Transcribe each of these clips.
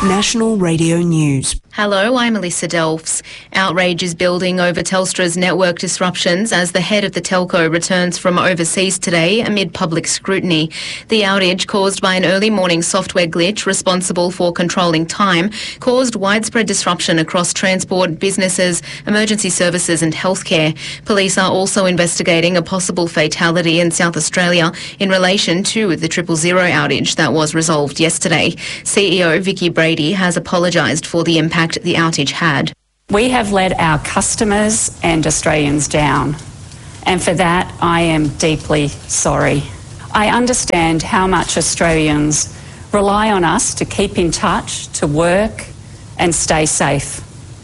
National Radio News. Hello, I'm Alyssa Delphs. Outrage is building over Telstra's network disruptions as the head of the telco returns from overseas today amid public scrutiny. The outage, caused by an early morning software glitch responsible for controlling time, caused widespread disruption across transport, businesses, emergency services and healthcare. Police are also investigating a possible fatality in South Australia in relation to the 000 outage that was resolved yesterday. CEO Vicky Brady has apologised for the impact the outage had. We have let our customers and Australians down, and for that I am deeply sorry. I understand how much Australians rely on us to keep in touch, to work and stay safe.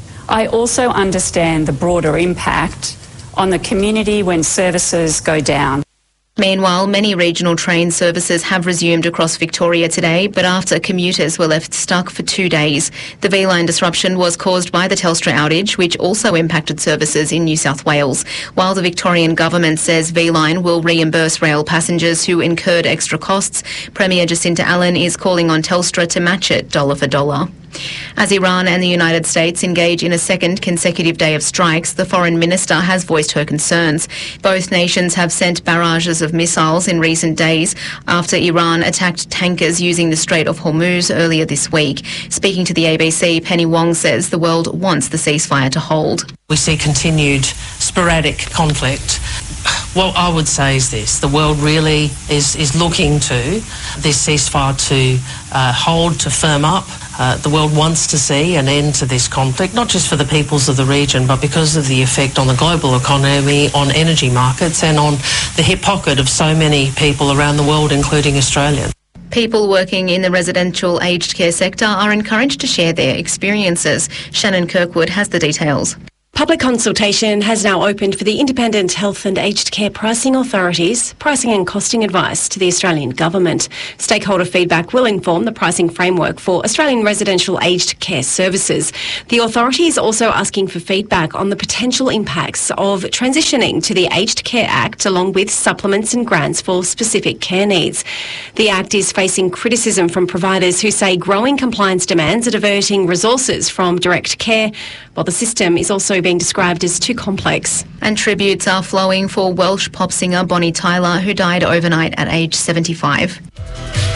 I also understand the broader impact on the community when services go down. Meanwhile, many regional train services have resumed across Victoria today, but after commuters were left stuck for 2 days. The V-Line disruption was caused by the Telstra outage, which also impacted services in New South Wales. While the Victorian government says V-Line will reimburse rail passengers who incurred extra costs, Premier Jacinta Allen is calling on Telstra to match it dollar for dollar. As Iran and the United States engage in a second consecutive day of strikes, the Foreign Minister has voiced her concerns. Both nations have sent barrages of missiles in recent days after Iran attacked tankers using the Strait of Hormuz earlier this week. Speaking to the ABC, Penny Wong says the world wants the ceasefire to hold. We see continued sporadic conflict. What I would say is this: the world really is looking to this ceasefire to hold, to firm up. The world wants to see an end to this conflict, not just for the peoples of the region, but because of the effect on the global economy, on energy markets and on the hip pocket of so many people around the world, including Australia. People working in the residential aged care sector are encouraged to share their experiences. Shannon Kirkwood has the details. Public consultation has now opened for the Independent Health and Aged Care Pricing Authority's pricing and costing advice to the Australian Government. Stakeholder feedback will inform the pricing framework for Australian residential aged care services. The authority is also asking for feedback on the potential impacts of transitioning to the Aged Care Act, along with supplements and grants for specific care needs. The Act is facing criticism from providers who say growing compliance demands are diverting resources from direct care, while the system is also being described as too complex. And tributes are flowing for Welsh pop singer Bonnie Tyler, who died overnight at age 75.